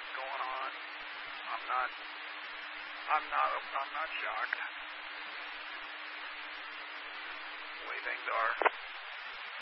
going on. I'm not shocked. The way things are.